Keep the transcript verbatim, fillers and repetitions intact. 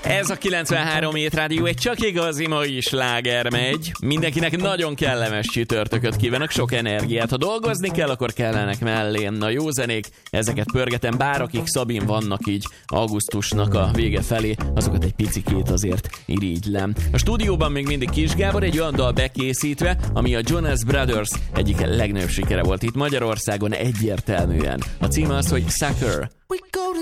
Ez a kilencvenhárom Hét Rádió, egy csak igazi mai sláger megy. Mindenkinek nagyon kellemes csütörtököt kívánok, sok energiát. Ha dolgozni kell, akkor kellenek mellém a jó zenék. Ezeket pörgetem, bár akik Szabin vannak így augusztusnak a vége felé, azokat egy picikét azért irigylem. A stúdióban még mindig Kis Gábor, egy olyan dal bekészítve, ami a Jonas Brothers egyik legnagyobb sikere volt itt Magyarországon egyértelműen. A címe az, hogy Sucker. We go